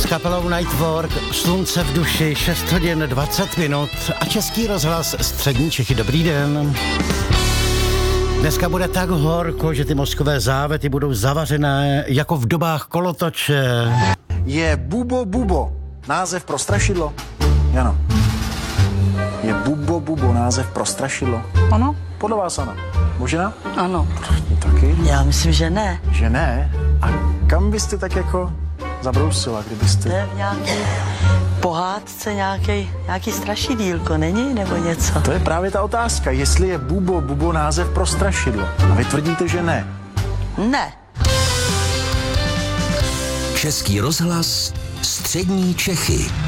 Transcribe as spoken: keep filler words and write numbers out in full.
s kapelou Nightwork, Slunce v duši, šest hodin dvacet minut a Český rozhlas Střední Čechy. Dobrý den. Dneska bude tak horko, že ty mozkové závety budou zavařené jako v dobách kolotoče. Je Bubo Bubo název pro strašidlo? Jano. Je Bubo Bubo název pro strašidlo? Ano. Podle vás ano. Možná? Ano. Taky? Já myslím, že ne. Že ne? A kam byste tak jako zabrousila, kdybyste... Ne, v nějaký pohádce nějaký, nějaký strašidílko, není? Nebo něco? To je právě ta otázka, jestli je Bubo Bubo název pro strašidlo. A vy tvrdíte, že ne. Ne. Český rozhlas Střední Čechy.